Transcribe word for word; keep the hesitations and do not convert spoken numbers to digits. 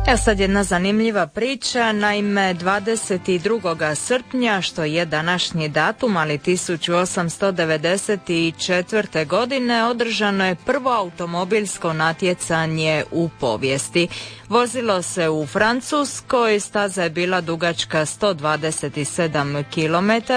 Evo sad jedna zanimljiva priča. Naime, dvadeset drugog srpnja, što je današnji datum, ali tisuću osamsto devedeset četvrte. godine, održano je prvo automobilsko natjecanje u povijesti. Vozilo se u Francuskoj, staza je bila dugačka sto dvadeset sedam kilometara.